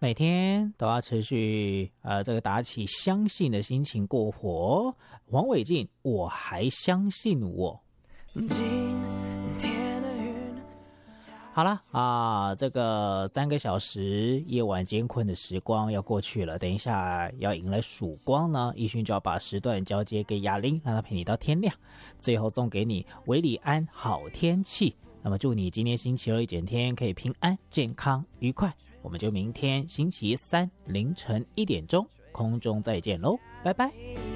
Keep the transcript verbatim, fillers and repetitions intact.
每天都要持续呃这个打起相信的心情过活。王伟晋，我还相信我。好了啊，这个三个小时夜晚艰困的时光要过去了，等一下要迎来曙光呢，奕迅就要把时段交接给雅玲，让她陪你到天亮。最后送给你韦礼安好天气，那么祝你今天星期二一整天可以平安健康愉快，我们就明天星期三凌晨一点钟空中再见喽，拜拜。